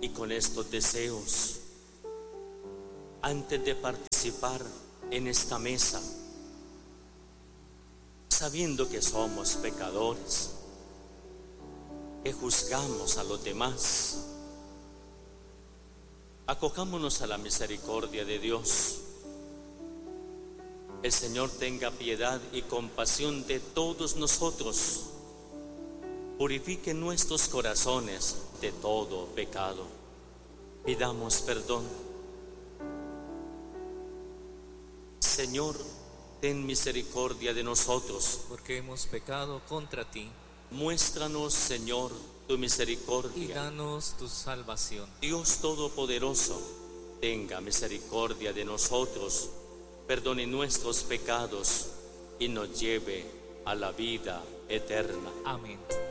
y con estos deseos, antes de participar en esta mesa, sabiendo que somos pecadores, que juzgamos a los demás, acojámonos a la misericordia de Dios. El Señor tenga piedad y compasión de todos nosotros, purifique nuestros corazones de todo pecado. Pidamos perdón. Señor, ten misericordia de nosotros, porque hemos pecado contra ti. Muéstranos, Señor, tu misericordia y danos tu salvación. Dios Todopoderoso, tenga misericordia de nosotros, perdone nuestros pecados y nos lleve a la vida eterna. Amén.